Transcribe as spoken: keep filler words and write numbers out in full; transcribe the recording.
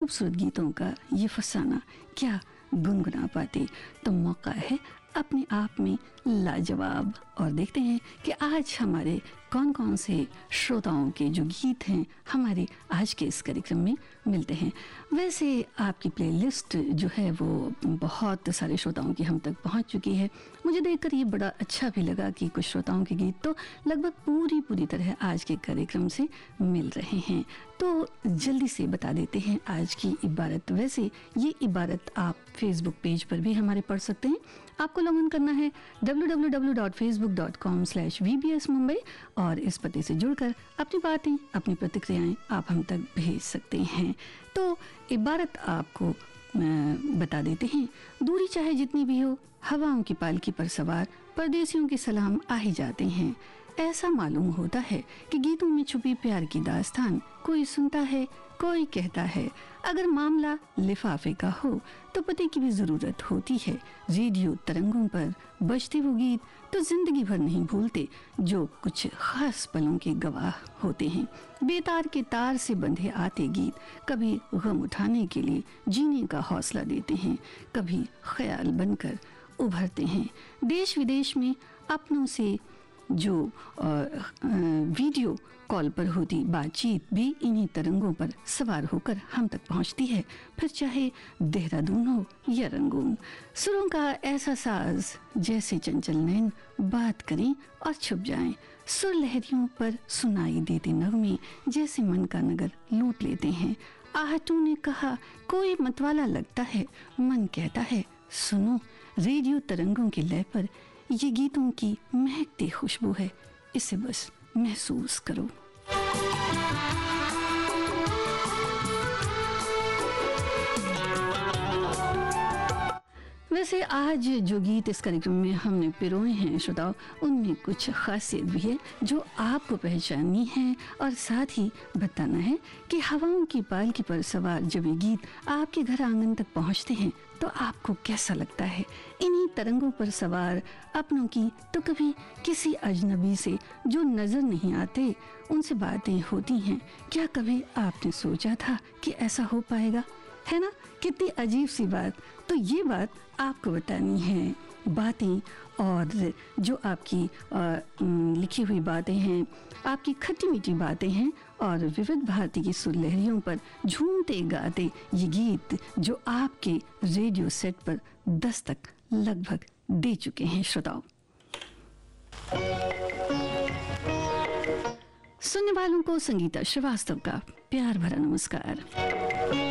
खूबसूरत गीतों का ये फसाना क्या गुनगुना पाते। तो मौका है अपने आप में लाजवाब। और देखते हैं कि आज हमारे कौन कौन से श्रोताओं के जो गीत हैं हमारे आज के इस कार्यक्रम में मिलते हैं। वैसे आपकी प्लेलिस्ट जो है वो बहुत सारे श्रोताओं की हम तक पहुंच चुकी है। मुझे देखकर ये बड़ा अच्छा भी लगा कि कुछ श्रोताओं के गीत तो लगभग पूरी पूरी तरह आज के कार्यक्रम से मिल रहे हैं। तो जल्दी से बता देते हैं आज की इबारत। वैसे ये इबारत आप फेसबुक पेज पर भी हमारे पढ़ सकते हैं। आपको लॉग इन करना है W W W dot Facebook dot com slash we B S Mumbai और इस पते से जुड़कर अपनी बातें अपनी प्रतिक्रियाएं आप हम तक भेज सकते हैं। तो इबारत आपको बता देते हैं। दूरी चाहे जितनी भी हो, हवाओं की पालकी पर सवार परदेसियों के सलाम आ ही जाते हैं। ऐसा मालूम होता है कि गीतों में छुपी प्यार की दास्तान कोई सुनता है कोई कहता है। अगर मामला लिफाफे का हो तो पते की भी जरूरत होती है। रेडियो तरंगों पर बजते वो गीत तो जिंदगी भर नहीं भूलते, जो कुछ खास पलों के गवाह होते हैं। बेतार के तार से बंधे आते गीत कभी गम उठाने के लिए जीने का हौसला देते हैं, कभी ख्याल बनकर उभरते हैं। देश विदेश में अपनों से जो आ, आ, वीडियो कॉल पर होती बातचीत भी इन्हीं तरंगों पर सवार होकर हम तक पहुंचती है, फिर चाहे देहरादून हो या रंगून। सुरों का ऐसा साज जैसे चंचल नैन बात करें और छुप जाएं। सुर लहरियों पर सुनाई देते नगमे जैसे मन का नगर लूट लेते हैं। आहटों ने कहा कोई मतवाला लगता है, मन कहता है सुनो। रेडियो तरंगों के लय पर ये गीतों की महकती खुशबू है, इसे बस महसूस करो। वैसे आज जो गीत इस कार्यक्रम में हमने पिरोए हैं श्रोताओं, उनमें कुछ खासियत भी है जो आपको पहचाननी है और साथ ही बताना है कि हवाओं की पालकी पर सवार जब ये गीत आपके घर आंगन तक पहुंचते हैं तो आपको कैसा लगता है। इन्हीं तरंगों पर सवार अपनों की तो कभी किसी अजनबी से जो नजर नहीं आते उनसे बातें होती हैं। क्या कभी आपने सोचा था कि ऐसा हो पाएगा? है ना, कितनी अजीब सी बात। तो ये बात आपको बतानी है। बातें और जो आपकी आ, लिखी हुई बातें हैं, आपकी खट्टी मीठी बातें हैं और विविध भारती की सुर लहरियों पर झूमते गाते ये गीत जो आपके रेडियो सेट पर दस्तक लगभग दे चुके हैं श्रोताओं। सुनने वालों को संगीता श्रीवास्तव का प्यार भरा नमस्कार।